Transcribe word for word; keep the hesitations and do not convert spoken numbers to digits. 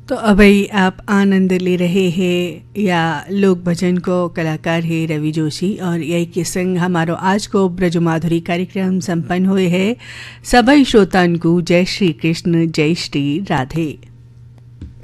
तो अभई आप आनंद ले रहे हैं या लोक भजन को कलाकार है रवि जोशी और यही के संग हमारो आज को ब्रजमाधुरी कार्यक्रम संपन्न हुए है। सभी श्रोतान को जय श्री कृष्ण, जय श्री राधे।